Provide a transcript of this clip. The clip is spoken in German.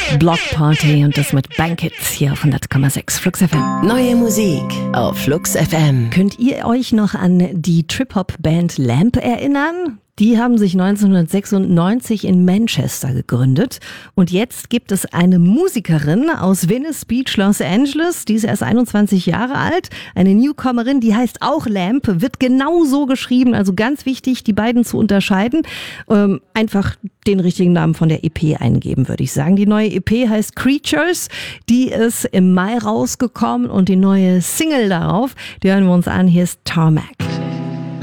Block Party und das mit Bankits hier auf 100,6 Flux FM. Neue Musik auf Flux FM. Könnt ihr euch noch an die Trip-Hop-Band Lamp erinnern? Die haben sich 1996 in Manchester gegründet und jetzt gibt es eine Musikerin aus Venice Beach, Los Angeles, die ist erst 21 Jahre alt, eine Newcomerin, die heißt auch Lamp, wird genau so geschrieben, also ganz wichtig, die beiden zu unterscheiden, einfach den richtigen Namen von der EP eingeben, würde ich sagen. Die neue EP heißt Creatures, die ist im Mai rausgekommen und die neue Single darauf, die hören wir uns an, hier ist Tarmac.